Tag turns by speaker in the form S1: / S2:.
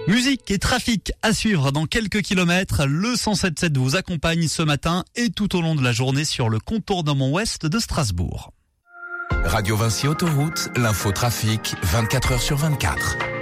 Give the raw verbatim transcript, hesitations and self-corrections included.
S1: Musique et trafic à suivre dans quelques kilomètres. Le cent sept sept vous accompagne ce matin et tout au long de la journée sur le contournement ouest de Strasbourg.
S2: Radio Vinci Autoroute, l'info trafic vingt-quatre heures sur vingt-quatre.